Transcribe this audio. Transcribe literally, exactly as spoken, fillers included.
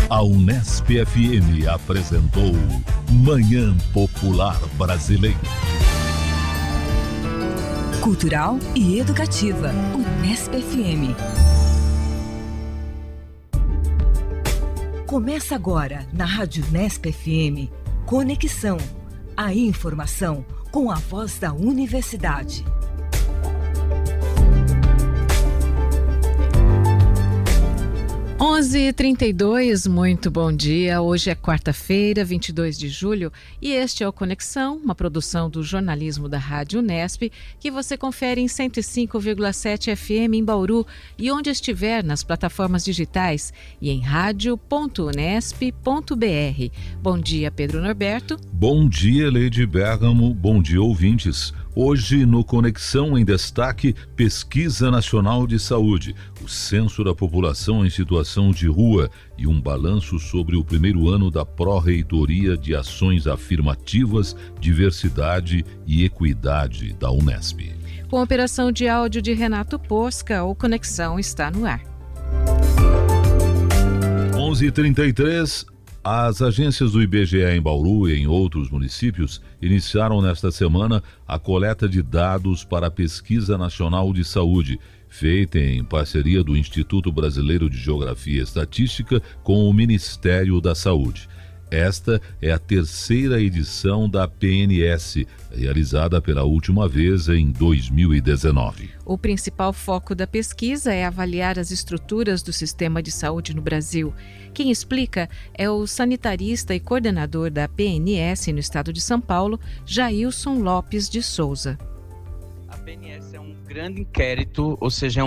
A Unesp F M apresentou Manhã Popular Brasileira. Cultural e educativa. Unesp F M. Começa agora, na Rádio Unesp F M, Conexão. A informação com a voz da universidade. onze e trinta e dois, muito bom dia. Hoje é quarta-feira, vinte e dois de julho, e este é o Conexão, uma produção do jornalismo da Rádio Unesp, que você confere em cento e cinco vírgula sete F M em Bauru e onde estiver nas plataformas digitais e em rádio ponto unesp ponto b r. Bom dia, Pedro Norberto. Bom dia, Leide Bergamo. Bom dia, ouvintes. Hoje, no Conexão em Destaque, Pesquisa Nacional de Saúde, o Censo da População em Situação de Rua e um balanço sobre o primeiro ano da Pró-Reitoria de Ações Afirmativas, Diversidade e Equidade da Unesp. Com a operação de áudio de Renato Posca, o Conexão está no ar. onze e trinta e três. As agências do I B G E em Bauru e em outros municípios iniciaram nesta semana a coleta de dados para a Pesquisa Nacional de Saúde, feita em parceria do Instituto Brasileiro de Geografia e Estatística com o Ministério da Saúde. Esta é a terceira edição da P N S, realizada pela última vez em dois mil e dezenove. O principal foco da pesquisa é avaliar as estruturas do sistema de saúde no Brasil. Quem explica é o sanitarista e coordenador da P N S no estado de São Paulo, Jailson Lopes de Souza. A P N S é um grande inquérito, ou seja, é